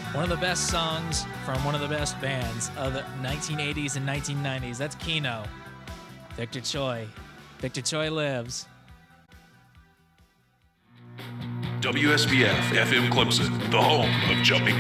One of the best songs from one of the best bands of the 1980s and 1990s. That's Kino. Victor Choi. Victor Choi lives. WSBF FM Clemson, the home of jumping